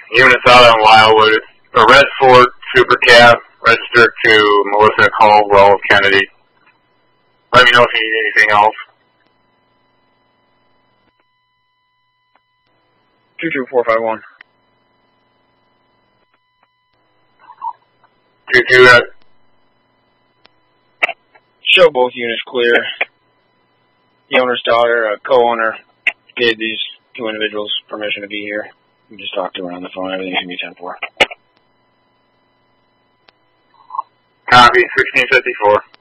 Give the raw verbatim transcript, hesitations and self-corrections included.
Units out on Wildwood. A Red Ford Super Cab registered to Melissa Caldwell of Kennedy. Let me know if you need anything else. two two four five one. two two, uh, Show both units clear. The owner's daughter, a co-owner, gave these two individuals permission to be here. We just talked to her on the phone. Everything's going to be ten four. Copy, sixteen fifty-four.